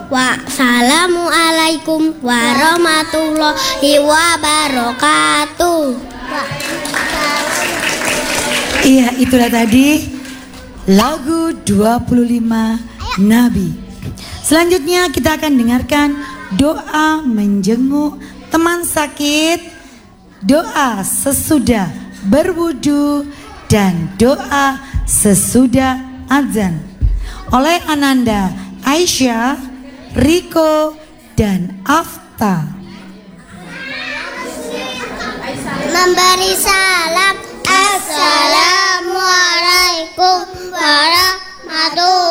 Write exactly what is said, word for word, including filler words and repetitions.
Wassalamualaikum warahmatullahi wabarakatuh. Iya, itulah tadi lagu dua puluh lima Nabi. Selanjutnya kita akan dengarkan doa menjenguk teman sakit, doa sesudah berwudu, dan doa sesudah azan oleh Ananda, Aisyah, Riko, dan Afta. Memberi salam. Assalamualaikum warahmatullahi